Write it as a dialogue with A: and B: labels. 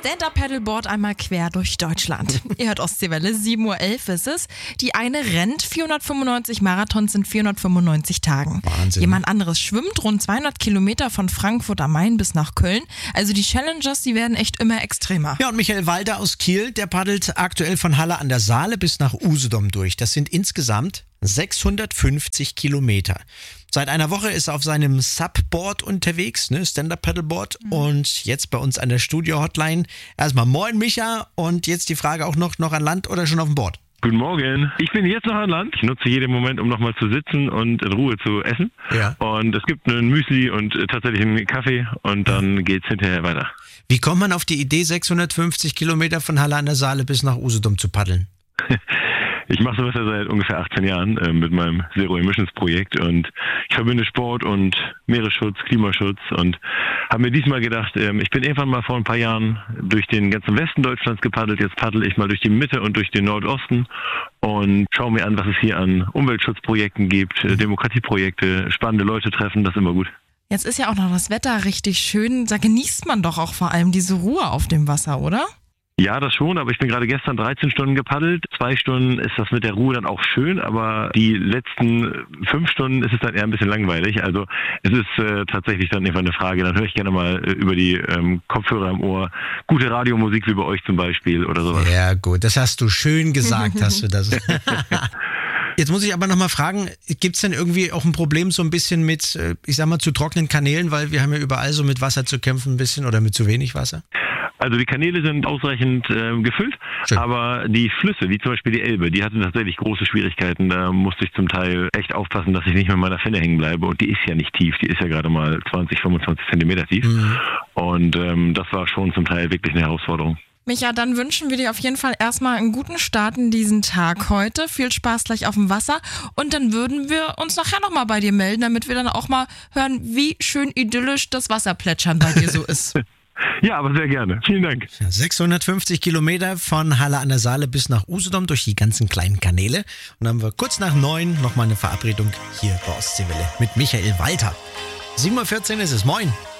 A: Stand-Up-Paddleboard einmal quer durch Deutschland. Ihr hört Ostseewelle, 7:11 Uhr ist es. Die eine rennt 495 Marathons in 495 Tagen.
B: Wahnsinn.
A: Jemand anderes schwimmt rund 200 Kilometer von Frankfurt am Main bis nach Köln. Also die Challengers, die werden echt immer extremer.
B: Ja, und Michael Walter aus Kiel, der paddelt aktuell von Halle an der Saale bis nach Usedom durch. Das sind insgesamt 650 Kilometer. Seit einer Woche ist er auf seinem Subboard unterwegs, Stand-Up-Paddleboard. Und jetzt bei uns an der Studio-Hotline. Erstmal moin Micha, und jetzt die Frage auch noch an Land oder schon auf dem Board?
C: Guten Morgen. Ich bin jetzt noch an Land. Ich nutze jeden Moment, um nochmal zu sitzen und in Ruhe zu essen.
B: Ja.
C: Und es gibt einen Müsli und tatsächlich einen Kaffee und dann geht's hinterher weiter.
B: Wie kommt man auf die Idee, 650 Kilometer von Halle an der Saale bis nach Usedom zu paddeln?
C: Ich mache sowas ja seit ungefähr 18 Jahren mit meinem Zero Emissions Projekt und ich verbinde Sport und Meeresschutz, Klimaschutz und habe mir diesmal gedacht, ich bin irgendwann mal vor ein paar Jahren durch den ganzen Westen Deutschlands gepaddelt, jetzt paddel ich mal durch die Mitte und durch den Nordosten und schaue mir an, was es hier an Umweltschutzprojekten gibt, Demokratieprojekte, spannende Leute treffen, das ist immer gut.
A: Jetzt ist ja auch noch das Wetter richtig schön. Da genießt man doch auch vor allem diese Ruhe auf dem Wasser, oder?
C: Ja, das schon, aber ich bin gerade gestern 13 Stunden gepaddelt. 2 Stunden ist das mit der Ruhe dann auch schön, aber die letzten 5 Stunden ist es dann eher ein bisschen langweilig. Also es ist tatsächlich dann einfach eine Frage, dann höre ich gerne mal über die Kopfhörer im Ohr gute Radiomusik wie bei euch zum Beispiel oder sowas.
B: Ja gut, das hast du schön gesagt, hast du das. Jetzt muss ich aber nochmal fragen, gibt es denn irgendwie auch ein Problem so ein bisschen mit, ich sag mal, zu trockenen Kanälen, weil wir haben ja überall so mit Wasser zu kämpfen ein bisschen oder mit zu wenig Wasser?
C: Also die Kanäle sind ausreichend gefüllt,
B: Schön.
C: Aber die Flüsse, wie zum Beispiel die Elbe, die hatten tatsächlich große Schwierigkeiten. Da musste ich zum Teil echt aufpassen, dass ich nicht mit meiner Fenne hängen bleibe. Und die ist ja nicht tief, die ist ja gerade mal 20, 25 Zentimeter tief.
B: Mhm.
C: Und das war schon zum Teil wirklich eine Herausforderung.
A: Micha, dann wünschen wir dir auf jeden Fall erstmal einen guten Start in diesen Tag heute. Viel Spaß gleich auf dem Wasser. Und dann würden wir uns nachher nochmal bei dir melden, damit wir dann auch mal hören, wie schön idyllisch das Wasserplätschern bei dir so ist.
C: Ja, aber sehr gerne. Vielen Dank.
B: 650 Kilometer von Halle an der Saale bis nach Usedom durch die ganzen kleinen Kanäle. Und dann haben wir kurz nach 9 nochmal eine Verabredung hier bei Ostseewelle mit Michael Walter. 7:14 Uhr ist es. Moin.